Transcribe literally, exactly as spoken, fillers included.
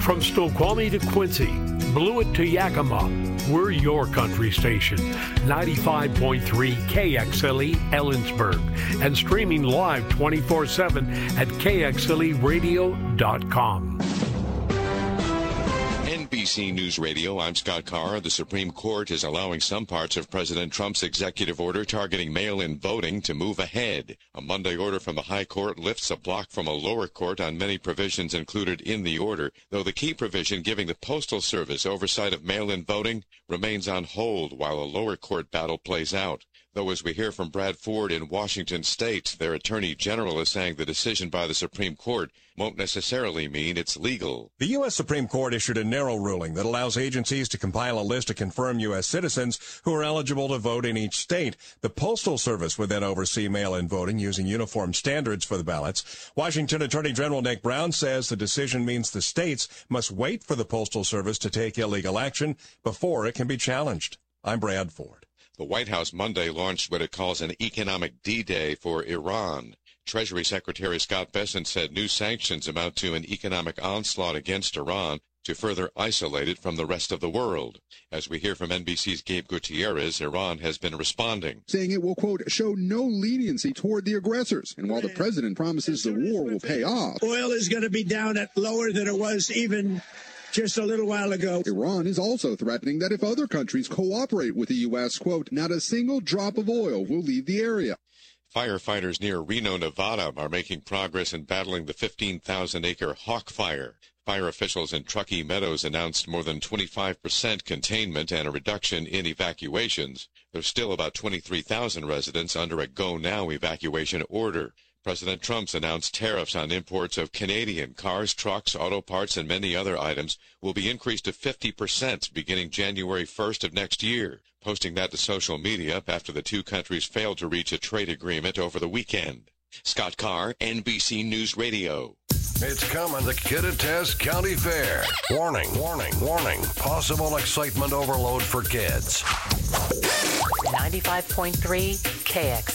From Snoqualmie to Quincy, Blewett to Yakima, we're your country station. ninety-five point three K X L E Ellensburg and streaming live twenty-four seven at K X L E radio dot com. N B C News Radio, I'm Scott Carr. The Supreme Court is allowing some parts of President Trump's executive order targeting mail-in voting to move ahead. A Monday order from the High Court lifts a block from a lower court on many provisions included in the order, though the key provision giving the Postal Service oversight of mail-in voting remains on hold while a lower court battle plays out. Though, as we hear from Brad Ford in Washington State, their Attorney General is saying the decision by the Supreme Court won't necessarily mean it's legal. The U S. Supreme Court issued a narrow ruling that allows agencies to compile a list of confirmed U S citizens who are eligible to vote in each state. The Postal Service would then oversee mail-in voting using uniform standards for the ballots. Washington Attorney General Nick Brown says the decision means the states must wait for the Postal Service to take illegal action before it can be challenged. I'm Brad Ford. The White House Monday launched what it calls an economic D-Day for Iran. Treasury Secretary Scott Bessent said new sanctions amount to an economic onslaught against Iran to further isolate it from the rest of the world. As we hear from N B C's Gabe Gutierrez, Iran has been responding, saying it will, quote, show no leniency toward the aggressors. And while the president promises the war will pay off, oil is going to be down at lower than it was even just a little while ago. Iran is also threatening that if other countries cooperate with the U S, quote, not a single drop of oil will leave the area. Firefighters near Reno, Nevada are making progress in battling the fifteen thousand acre Hawk Fire. Fire officials in Truckee Meadows announced more than twenty-five percent containment and a reduction in evacuations. There's still about twenty-three thousand residents under a go-now evacuation order. President Trump's announced tariffs on imports of Canadian cars, trucks, auto parts, and many other items will be increased to fifty percent beginning January first of next year, posting that to social media after the two countries failed to reach a trade agreement over the weekend. Scott Carr, N B C News Radio. It's coming to Kittitas County Fair. Warning, warning, warning. Possible excitement overload for kids. ninety-five point three K X